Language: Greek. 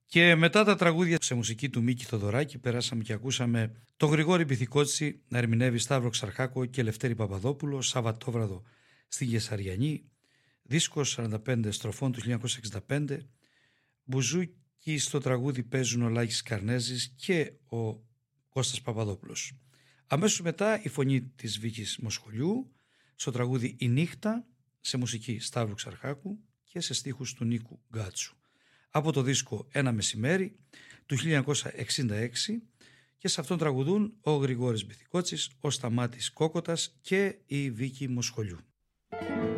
Και μετά τα τραγούδια σε μουσική του Μίκη Θοδωράκη περάσαμε και ακούσαμε τον Γρηγόρη Μπιθικότση να ερμηνεύει Σταύρο Ξαρχάκο και Λευτέρη Παπαδόπουλο Σαββατόβραδο στη Γεσαριανή, δίσκος 45 στροφών του 1965, μπουζούκι στο τραγούδι παίζουν ο Λάκης Καρνέζης και ο Κώστας Παπαδόπουλος. Αμέσως μετά η φωνή της Βίκης Μοσχολιού στο τραγούδι «Η νύχτα» σε μουσική Σταύρου Ξαρχάκου και σε στίχους του Νίκου Γκάτσου. Από το δίσκο «Ένα μεσημέρι» του 1966 και σε αυτόν τραγουδούν ο Γρηγόρης Μπιθικότσης, ο Σταμάτης Κόκοτας και η Βίκη Μοσχολιού.